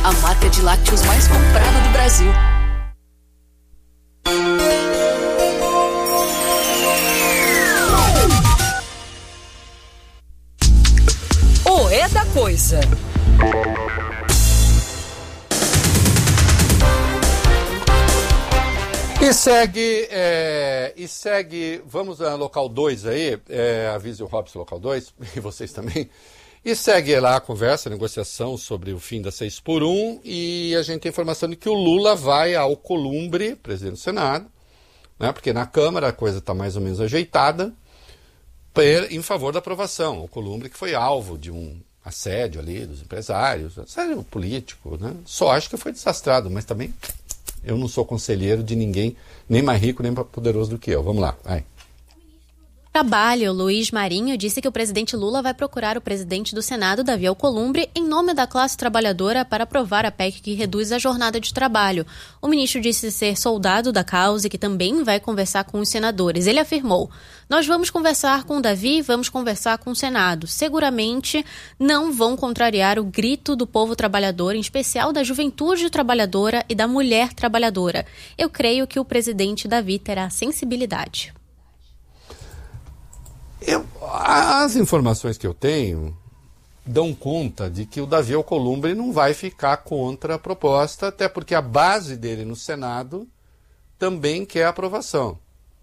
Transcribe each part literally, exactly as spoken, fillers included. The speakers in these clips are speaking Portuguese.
a marca de lácteos mais comprada do Brasil. O É da Coisa. E segue, é, e segue, vamos a local dois aí, é, avise o Robson local dois, e vocês também, e segue lá a conversa, a negociação sobre o fim da seis por um, e a gente tem informação de que o Lula vai ao Alcolumbre, presidente do Senado, né, porque na Câmara a coisa está mais ou menos ajeitada, per, em favor da aprovação. O Alcolumbre que foi alvo de um assédio ali dos empresários, assédio político, né, só acho que foi desastrado, mas também... Eu não sou conselheiro de ninguém, nem mais rico, nem mais poderoso do que eu. Vamos lá, vai. Trabalho, Luiz Marinho disse que o presidente Lula vai procurar o presidente do Senado, Davi Alcolumbre, em nome da classe trabalhadora para aprovar a P E C que reduz a jornada de trabalho. O ministro disse ser soldado da causa e que também vai conversar com os senadores. Ele afirmou: nós vamos conversar com o Davi, vamos conversar com o Senado. Seguramente não vão contrariar o grito do povo trabalhador, em especial da juventude trabalhadora e da mulher trabalhadora. Eu creio que o presidente Davi terá sensibilidade. Eu, as informações que eu tenho dão conta de que o Davi Alcolumbre não vai ficar contra a proposta, até porque a base dele no Senado também quer aprovação.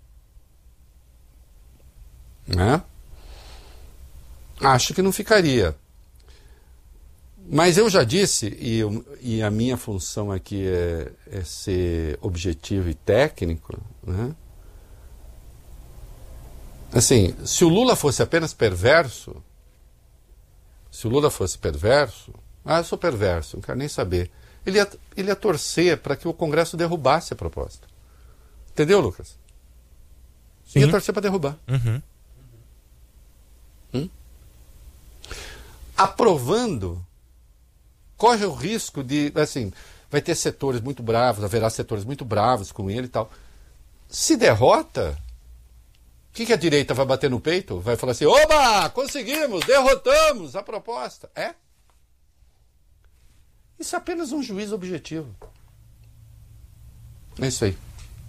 Né? Acho que não ficaria. Mas eu já disse, e, eu, e a minha função aqui é, é ser objetivo e técnico, né? Assim, se o Lula fosse apenas perverso, se o Lula fosse perverso, ah, eu sou perverso, não quero nem saber. Ele ia, ele ia torcer para que o Congresso derrubasse a proposta. Entendeu, Lucas? Sim. Ia torcer para derrubar. Uhum. Hum? Aprovando, corre o risco de, assim, vai ter setores muito bravos, haverá setores muito bravos com ele e tal. Se derrota... O que, que a direita vai bater no peito? Vai falar assim, oba, conseguimos, derrotamos a proposta. É? Isso é apenas um juízo objetivo. É isso aí.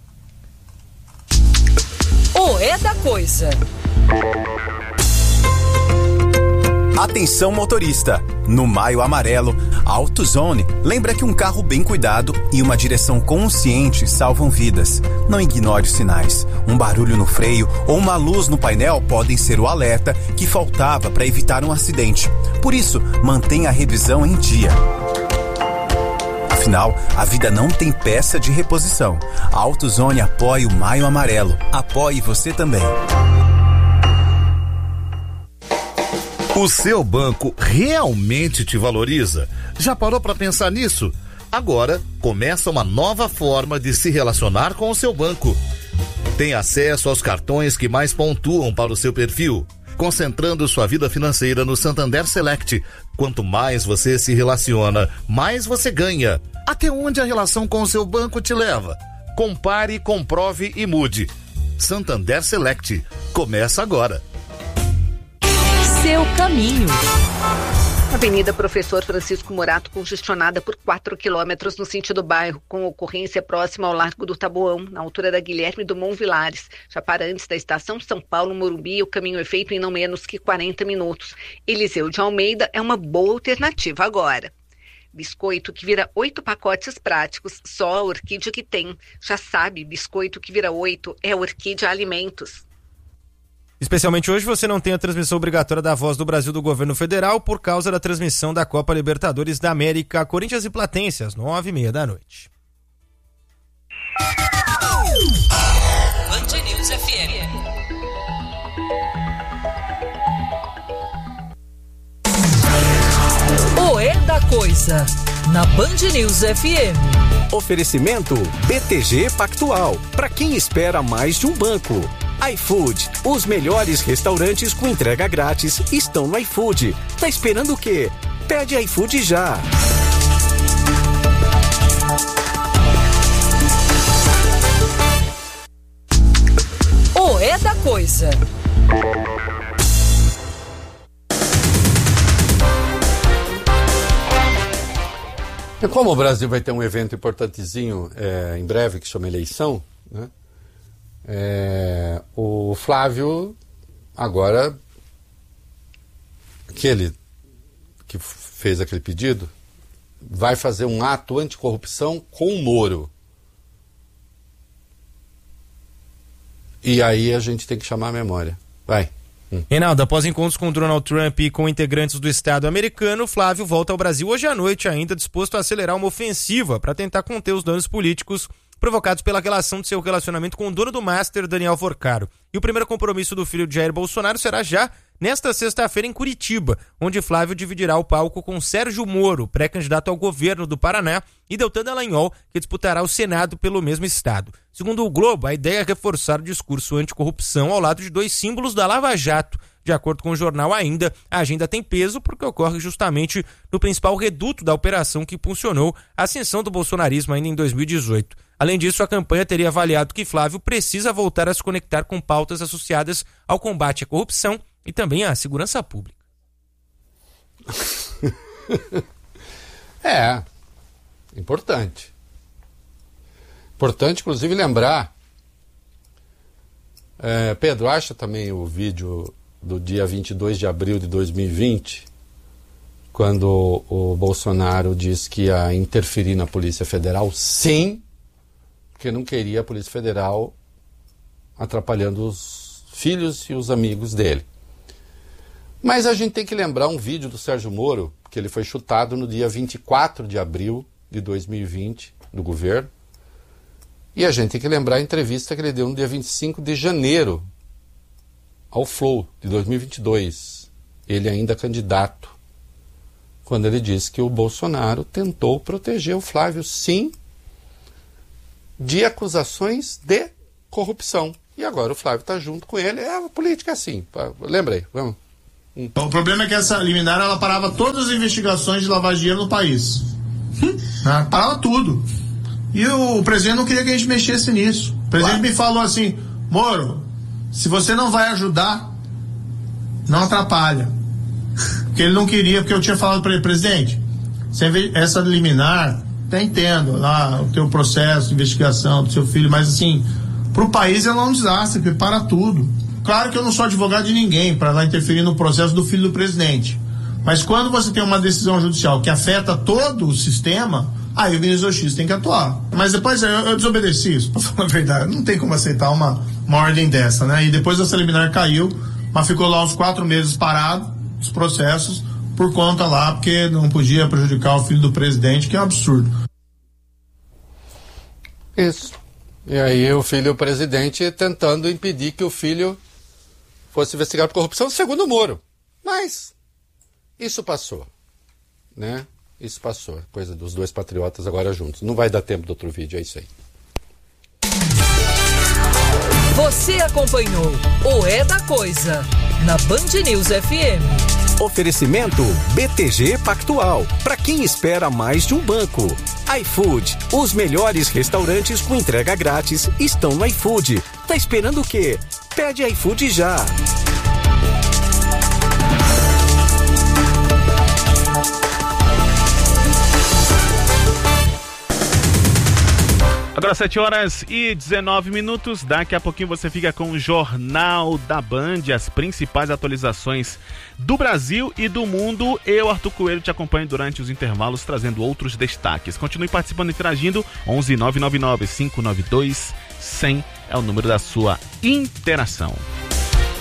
O É da Coisa. Atenção motorista, no Maio Amarelo, a AutoZone lembra que um carro bem cuidado e uma direção consciente salvam vidas. Não ignore os sinais. Um barulho no freio ou uma luz no painel podem ser o alerta que faltava para evitar um acidente. Por isso, mantenha a revisão em dia. Afinal, a vida não tem peça de reposição. A AutoZone apoia o Maio Amarelo. Apoie você também. O seu banco realmente te valoriza? Já parou para pensar nisso? Agora começa uma nova forma de se relacionar com o seu banco. Tem acesso aos cartões que mais pontuam para o seu perfil, concentrando sua vida financeira no Santander Select. Quanto mais você se relaciona, mais você ganha. Até onde a relação com o seu banco te leva? Compare, comprove e mude. Santander Select. Começa agora. Seu caminho. Avenida Professor Francisco Morato congestionada por quatro quilômetros no sentido do bairro, com ocorrência próxima ao Largo do Taboão, na altura da Guilherme Dumont Vilares. Já para antes da estação São Paulo Morumbi, o caminho é feito em não menos que quarenta minutos. Eliseu de Almeida é uma boa alternativa agora. Biscoito que vira oito pacotes práticos, só a Orquídea que tem. Já sabe, biscoito que vira oito é a Orquídea Alimentos. Especialmente hoje você não tem a transmissão obrigatória da Voz do Brasil do Governo Federal por causa da transmissão da Copa Libertadores da América, Corinthians e Platense, às nove e meia da noite. Band News F M. O É da Coisa, na Band News F M. Oferecimento B T G Pactual, para quem espera mais de um banco. iFood, os melhores restaurantes com entrega grátis estão no iFood. Tá esperando o quê? Pede iFood já. O É da Coisa. E como o Brasil vai ter um evento importantezinho é, em breve, que chama eleição, né? É, o Flávio, agora, aquele que fez aquele pedido, vai fazer um ato anticorrupção com o Moro. E aí a gente tem que chamar a memória. Vai. Hum. Reinaldo, após encontros com Donald Trump e com integrantes do Estado americano, Flávio volta ao Brasil hoje à noite, ainda disposto a acelerar uma ofensiva para tentar conter os danos políticos provocados pela relação de seu relacionamento com o dono do Master, Daniel Forcaro. E o primeiro compromisso do filho de Jair Bolsonaro será já nesta sexta-feira em Curitiba, onde Flávio dividirá o palco com Sérgio Moro, pré-candidato ao governo do Paraná, e Deltan Dallagnol, que disputará o Senado pelo mesmo estado. Segundo o Globo, a ideia é reforçar o discurso anticorrupção ao lado de dois símbolos da Lava Jato. De acordo com o jornal ainda, a agenda tem peso porque ocorre justamente no principal reduto da operação que impulsionou a ascensão do bolsonarismo ainda em dois mil e dezoito. Além disso, a campanha teria avaliado que Flávio precisa voltar a se conectar com pautas associadas ao combate à corrupção e também à segurança pública. É, importante. Importante, inclusive, lembrar. É, Pedro, acha também o vídeo do dia vinte e dois de abril de dois mil e vinte, quando o Bolsonaro disse que ia interferir na Polícia Federal? Sim, porque não queria a Polícia Federal atrapalhando os filhos e os amigos dele. Mas a gente tem que lembrar um vídeo do Sérgio Moro, que ele foi chutado no dia vinte e quatro de abril de dois mil e vinte, do governo. E a gente tem que lembrar a entrevista que ele deu no dia vinte e cinco de janeiro, ao Flow, de dois mil e vinte e dois. Ele ainda candidato, quando ele disse que o Bolsonaro tentou proteger o Flávio, sim, de acusações de corrupção. E agora o Flávio está junto com ele. É a política assim. Lembrei, vamos. Hum. O problema é que essa liminar, ela parava todas as investigações de lavagem de dinheiro no país. Ela parava tudo. E o presidente não queria que a gente mexesse nisso. O presidente claro. me falou assim: Moro, se você não vai ajudar, não atrapalha. Porque ele não queria, porque eu tinha falado para ele: presidente, essa liminar, até entendo lá o teu processo de investigação do seu filho, mas assim, pro país ela é um desastre, porque para tudo. Claro que eu não sou advogado de ninguém para lá interferir no processo do filho do presidente. Mas quando você tem uma decisão judicial que afeta todo o sistema, aí o Vinícius X tem que atuar. Mas depois eu, eu desobedeci isso, para falar a verdade. Não tem como aceitar uma, uma ordem dessa, né? E depois essa liminar caiu, mas ficou lá uns quatro meses parado, os processos, por conta lá, porque não podia prejudicar o filho do presidente, que é um absurdo. Isso. E aí o filho do presidente tentando impedir que o filho fosse investigado por corrupção, segundo o Moro. Mas isso passou, né? Isso passou. Coisa dos dois patriotas agora juntos. Não vai dar tempo do outro vídeo, é isso aí. Você acompanhou o É da Coisa na Band News F M. Oferecimento B T G Pactual. Para quem espera mais de um banco. iFood. Os melhores restaurantes com entrega grátis estão no iFood. Tá esperando o quê? Pede iFood já. Agora sete horas e dezenove minutos, daqui a pouquinho você fica com o Jornal da Band, as principais atualizações do Brasil e do mundo. Eu, Arthur Coelho, te acompanho durante os intervalos, trazendo outros destaques. Continue participando e interagindo, onze nove nove nove cinco nove dois zero zero é o número da sua interação.